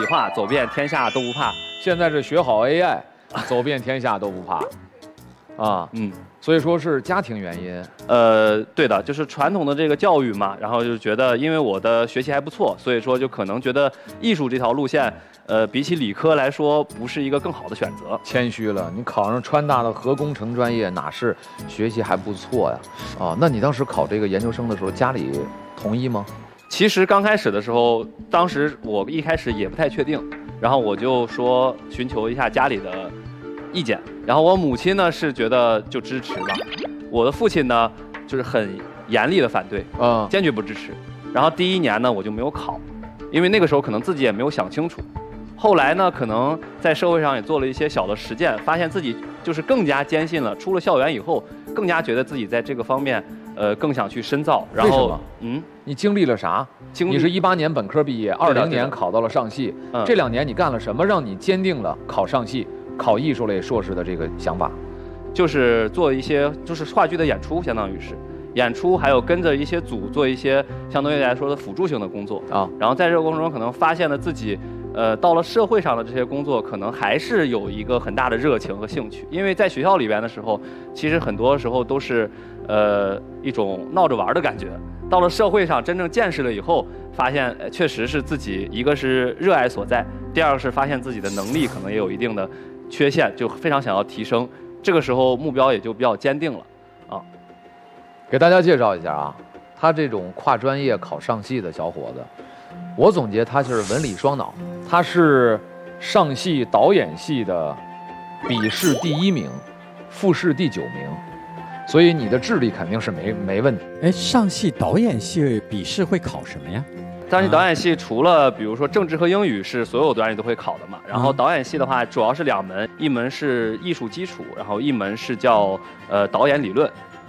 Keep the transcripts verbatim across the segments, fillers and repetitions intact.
理化，走遍天下都不怕。 现在是学好 A I， 走遍天下都不怕。啊， 嗯， 所以说是家庭原因。 呃，对的，就是传统的这个教育嘛，然后就觉得因为我的学习还不错，所以说就可能觉得艺术这条路线，呃，比起理科来说，不是一个更好的选择。 谦虚了，你考上川大的核工程专业，哪是学习还不错呀？啊，那你当时考这个研究生的时候，家里同意吗？ 其实刚开始的时候，当时我一开始也不太确定，然后我就说寻求一下家里的意见，然后我母亲呢是觉得就支持吧，我的父亲呢就是很严厉的反对， 嗯， 坚决不支持。然后第一年呢我就没有考，因为那个时候可能自己也没有想清楚。后来呢，可能在社会上也做了一些小的实践，发现自己就是更加坚信了。出了校园以后，更加觉得自己在这个方面，呃，更想去深造。然后，嗯， 你经历了啥？ 经历你是一八年本科毕业，二零年考到了上戏， 嗯、 这两年你干了什么，让你坚定了考上戏、考艺术类硕士的这个想法？ 就是做一些就是话剧的演出，相当于是演出，还有跟着一些组做一些相对来说的辅助性的工作啊。然后在这个过程中，可能发现了自己，呃，到了社会上的这些工作，可能还是有一个很大的热情和兴趣。因为在学校里边的时候，其实很多时候都是，呃，一种闹着玩的感觉。到了社会上，真正见识了以后，发现、呃、确实是自己一个是热爱所在，第二个是发现自己的能力可能也有一定的缺陷，就非常想要提升。这个时候目标也就比较坚定了，啊。 给大家介绍一下啊，他这种跨专业考上戏的小伙子，我总结他就是文理双脑，他是上戏导演系的笔试第一名，复试第九名，所以你的智力肯定是没没问题。 哎，上戏导演系笔试会考什么呀？ 当然，导演系除了比如说政治和英语是所有专业都会考的嘛，然后导演系的话主要是两门，一门是艺术基础，然后一门是叫呃导演理论。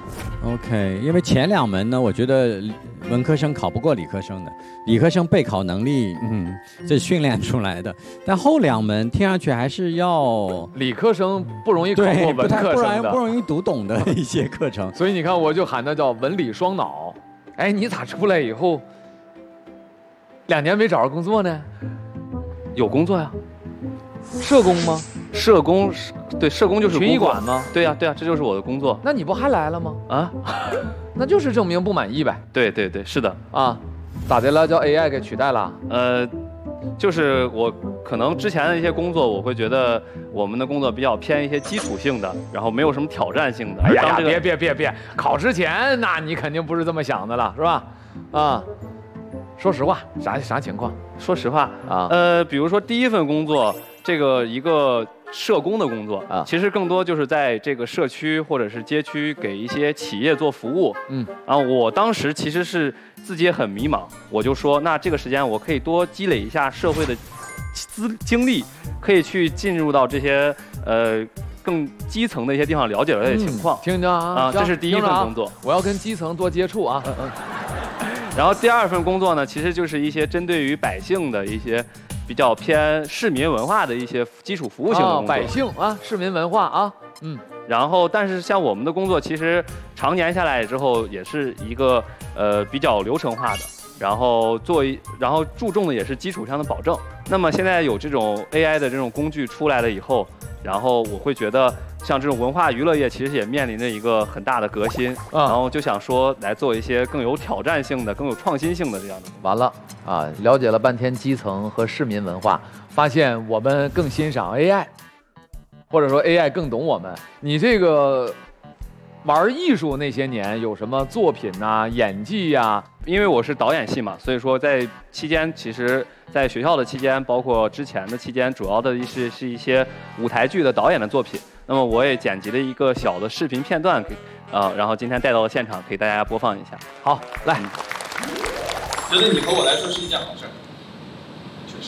OK， 因为前两门呢，我觉得文科生考不过理科生的，理科生备考能力，嗯，这是训练出来的。但后两门听上去还是要理科生不容易考过文科生的， 不容易读懂的一些课程。 所以你看，我就喊它叫文理双脑。哎，你咋出来以后两年没找着工作呢？ 有工作呀。 社工吗？ 社工，对，社工就是群艺馆吗？ 对呀、啊，对呀、啊，这就是我的工作。 那你不还来了吗？ 啊， 那就是证明不满意呗。 对对对，是的。 啊，咋的了？叫 A I 给取代了？ 呃，就是我可能之前的一些工作，我会觉得我们的工作比较偏一些基础性的，然后没有什么挑战性的。 哎呀，别别别别，考之前那你肯定不是这么想的了，是吧？啊。说实话，啥啥情况？ 说实话啊， 呃，比如说第一份工作，这个一个社工的工作啊， 其实更多就是在这个社区或者是街区给一些企业做服务。 嗯， 然后我当时其实是自己也很迷茫，我就说，那这个时间我可以多积累一下社会的资经历，可以去进入到这些呃更基层的一些地方了解了解情况。 嗯、听着啊， 啊，这是第一份工作， 我要跟基层多接触啊。嗯嗯。 然后第二份工作呢，其实就是一些针对于百姓的一些比较偏市民文化的一些基础服务性的工作。 哦、百姓啊，市民文化啊，嗯。 然后，但是像我们的工作，其实常年下来之后，也是一个呃比较流程化的，然后做一，然后注重的也是基础上的保证。那么现在有这种 A I 的这种工具出来了以后，然后我会觉得。像这种文化娱乐业其实也面临着一个很大的革新，啊、然后就想说来做一些更有挑战性的、更有创新性的这样的。 完了啊，了解了半天基层和市民文化，发现我们更欣赏 A I， 或者说 A I 更懂我们。你这个玩艺术那些年有什么作品呐、啊、演技呀、啊？ 因为我是导演系嘛，所以说在期间，其实在学校的期间，包括之前的期间，主要的一些是一些舞台剧的导演的作品。那么我也剪辑了一个小的视频片段给，啊、呃，然后今天带到了现场，给大家播放一下。 好，来， 觉得你和我来说是一件好事。